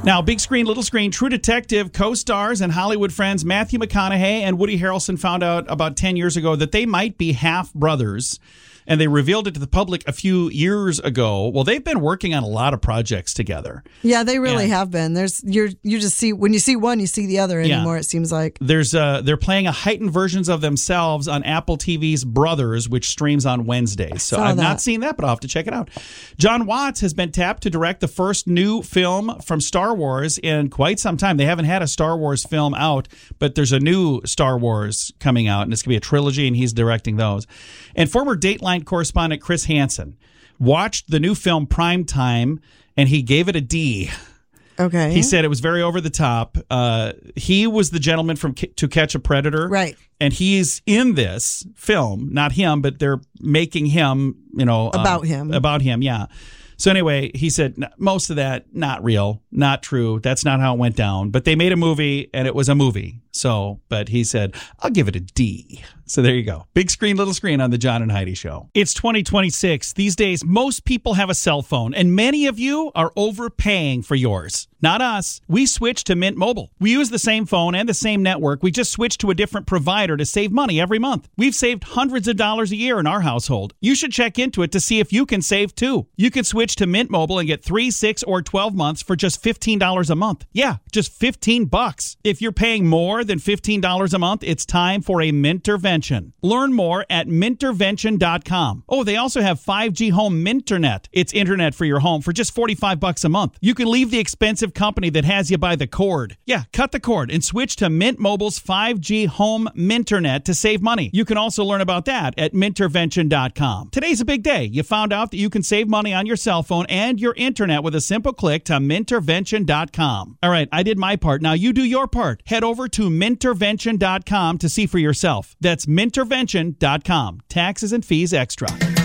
Now, big screen, little screen, True Detective co-stars and Hollywood friends Matthew McConaughey and Woody Harrelson found out about 10 years ago that they might be half brothers. And they revealed it to the public a few years ago. Well, they've been working on a lot of projects together. Yeah, they really have been. You just see, when you see one, you see the other anymore, it seems like. They're playing a heightened versions of themselves on Apple TV's Brothers, which streams on Wednesdays. So I've not seen that, but I'll have to check it out. John Watts has been tapped to direct the first new film from Star Wars in quite some time. They haven't had a Star Wars film out, but there's a new Star Wars coming out, and it's going to be a trilogy, and he's directing those. And former Dateline correspondent Chris Hansen watched the new film Prime Time, and he gave it a D. Okay. He said it was very over the top. He was the gentleman from To Catch a Predator. Right. And he's in this film, not him, but they're making him, about him. About him, yeah. So anyway, he said most of that, not real, not true. That's not how it went down. But they made a movie, and it was a movie. So, but he said, I'll give it a D. So there you go. Big screen, little screen on the John and Heidi Show. It's 2026. These days, most people have a cell phone, and many of you are overpaying for yours. Not us. We switched to Mint Mobile. We use the same phone and the same network. We just switched to a different provider to save money every month. We've saved hundreds of dollars a year in our household. You should check into it to see if you can save too. You can switch to Mint Mobile and get 3, 6, or 12 months for just $15 a month. Yeah, just $15. If you're paying more than $15 a month, it's time for a Mintervention. Learn more at Mintervention.com. Oh, they also have 5G Home Minternet. It's internet for your home for just $45 a month. You can leave the expensive company that has you by the cord. Yeah, cut the cord and switch to Mint Mobile's 5G Home Minternet to save money. You can also learn about that at Mintervention.com. Today's a big day. You found out that you can save money on your cell phone and your internet with a simple click to Mintervention.com. All right, I did my part. Now you do your part. Head over to Mintervention.com to see for yourself. That's Mintervention.com. Taxes and fees extra.